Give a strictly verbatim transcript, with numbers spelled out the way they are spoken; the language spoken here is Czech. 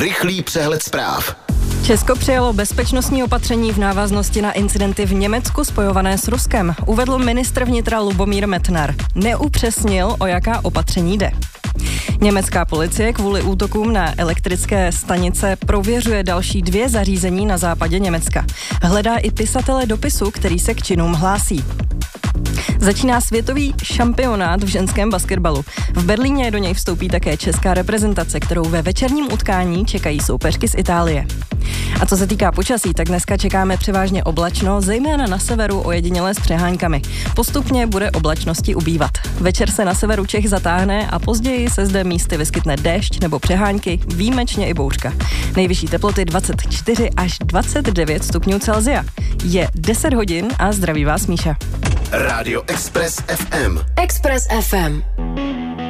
Rychlý přehled zpráv. Česko přijalo bezpečnostní opatření v návaznosti na incidenty v Německu spojované s Ruskem, uvedl ministr vnitra Lubomír Metnar. Neupřesnil, o jaká opatření jde. Německá policie kvůli útokům na elektrické stanice prověřuje další dvě zařízení na západě Německa. Hledá i pisatele dopisu, který se k činům hlásí. Začíná světový šampionát v ženském basketbalu. V Berlíně do něj vstoupí také česká reprezentace, kterou ve večerním utkání čekají soupeřky z Itálie. A co se týká počasí, tak dneska čekáme převážně oblačno, zejména na severu ojedinělé s přehánkami. Postupně bude oblačnosti ubývat. Večer se na severu Čech zatáhne a později se zde místy vyskytne déšť nebo přehánky, výjimečně i bouřka. Nejvyšší teploty dvacet čtyři až dvacet devět stupňů Celsia. Je deset hodin a zdraví vás Míša. Rádio Express ef em. Express ef em.